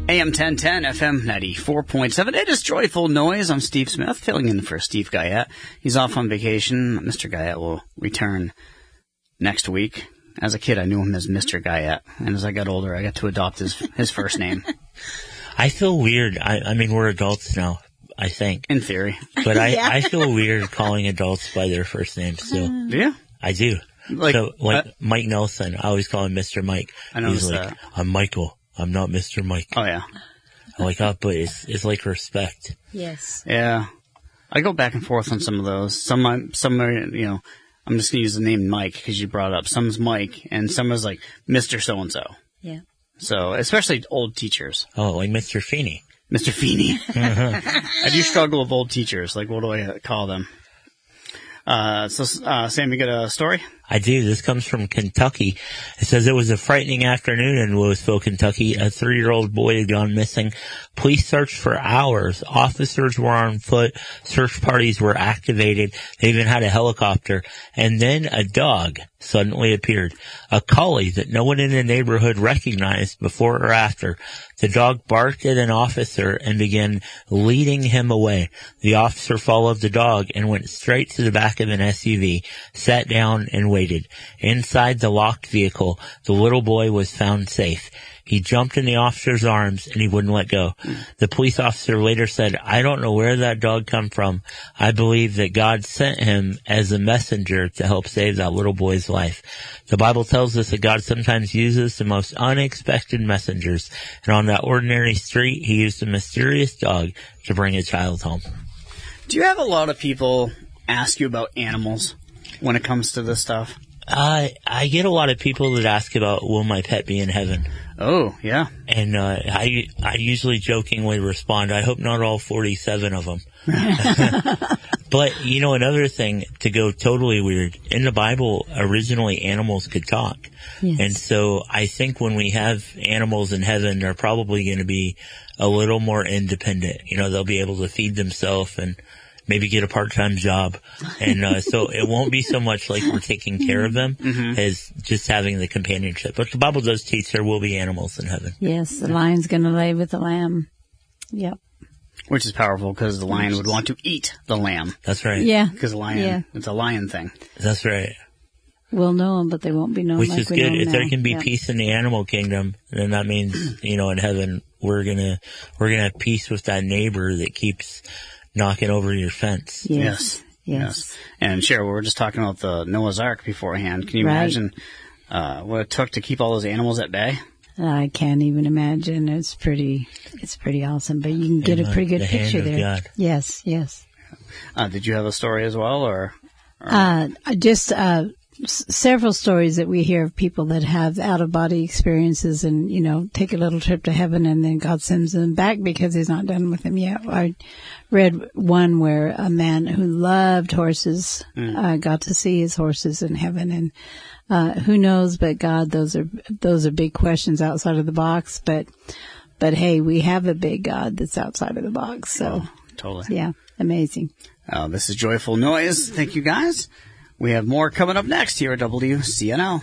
AM 1010, FM 94.7. It is Joyful Noise. I'm Steve Smith, filling in for Steve Guyette. He's off on vacation. Mr. Guyette will return next week. As a kid, I knew him as Mr. Guyette. And as I got older, I got to adopt his first name. I feel weird. I mean, we're adults now, I think. In theory. But I feel weird calling adults by their first names still. Do you? I do. Mike Nelson, I always call him Mr. Mike. I know. He's like, I'm Michael. I'm not Mr. Mike. Oh, yeah. I'm like, oh, but it's like respect. Yes. Yeah. I go back and forth on some of those. Some are, I'm just going to use the name Mike because you brought it up. Some's Mike and some is like Mr. So-and-so. Yeah. So, especially old teachers. Oh, like Mr. Feeney. Mr. Feeney. I do struggle with old teachers. Like, what do I call them? Sam, you got a story? I do. This comes from Kentucky. It says it was a frightening afternoon in Louisville, Kentucky. A 3-year-old boy had gone missing. Police searched for hours. Officers were on foot. Search parties were activated. They even had a helicopter. And then a dog suddenly appeared. A collie that no one in the neighborhood recognized before or after. The dog barked at an officer and began leading him away. The officer followed the dog and went straight to the back of an SUV, sat down and waited. Inside the locked vehicle, the little boy was found safe. He jumped in the officer's arms and he wouldn't let go. The police officer later said, I don't know where that dog come from. I believe that God sent him as a messenger to help save that little boy's life. The Bible tells us that God sometimes uses the most unexpected messengers. And on that ordinary street, he used a mysterious dog to bring a child home. Do you have a lot of people ask you about animals when it comes to this stuff? I get a lot of people that ask about, will my pet be in heaven? Oh, yeah. And I usually jokingly respond, I hope not all 47 of them. But, another thing, to go totally weird, in the Bible, originally animals could talk. Yes. And so I think when we have animals in heaven, they're probably going to be a little more independent. They'll be able to feed themselves and maybe get a part-time job. And so it won't be so much like we're taking care of them as just having the companionship. But the Bible does teach there will be animals in heaven. Yes, the lion's going to lay with the lamb. Yep. Which is powerful because the lion would want to eat the lamb. That's right. Yeah. Because it's a lion thing. That's right. We'll know them, but they won't be known Which like is we good. know If them there now. can be peace in the animal kingdom, then that means, in heaven, we're gonna have peace with that neighbor that keeps knocking over your fence. Yes. And Cheryl, we were just talking about the Noah's Ark beforehand. Can you imagine what it took to keep all those animals at bay? I can't even imagine. It's pretty awesome, but you can get a pretty good picture there. God. Yes. Did you have a story as well, or? Just several stories that we hear of people that have out-of-body experiences and, take a little trip to heaven and then God sends them back because he's not done with them yet. I read one where a man who loved horses got to see his horses in heaven, and who knows but God, those are big questions outside of the box, but hey, we have a big God that's outside of the box, so. Oh, totally. Yeah, amazing. This is Joyful Noise. Thank you, guys. We have more coming up next here at WCNL.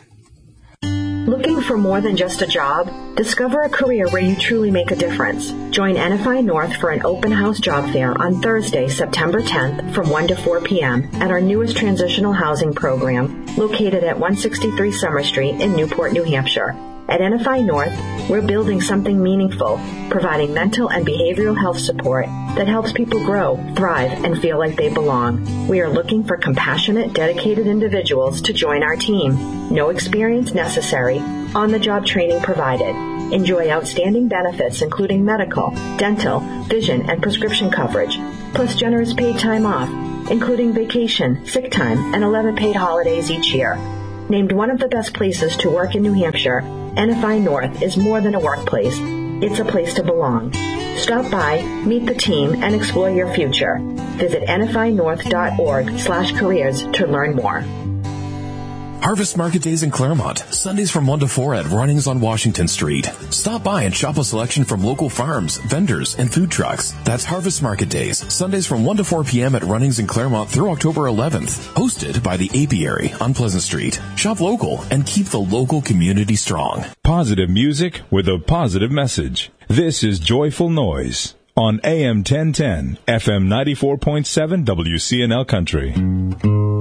Looking for more than just a job? Discover a career where you truly make a difference. Join NFI North for an open house job fair on Thursday, September 10th from 1 to 4 p.m. at our newest transitional housing program located at 163 Summer Street in Newport, New Hampshire. At NFI North, we're building something meaningful, providing mental and behavioral health support that helps people grow, thrive, and feel like they belong. We are looking for compassionate, dedicated individuals to join our team. No experience necessary, on-the-job training provided. Enjoy outstanding benefits including medical, dental, vision, and prescription coverage, plus generous paid time off, including vacation, sick time, and 11 paid holidays each year. Named one of the best places to work in New Hampshire, NFI North is more than a workplace. It's a place to belong. Stop by, meet the team, and explore your future. Visit nfinorth.org/careers to learn more. Harvest Market Days in Claremont, Sundays from 1 to 4 at Runnings on Washington Street. Stop by and shop a selection from local farms, vendors, and food trucks. That's Harvest Market Days, Sundays from 1 to 4 p.m. at Runnings in Claremont through October 11th. Hosted by the Apiary on Pleasant Street. Shop local and keep the local community strong. Positive music with a positive message. This is Joyful Noise on AM 1010, FM 94.7 WCNL Country.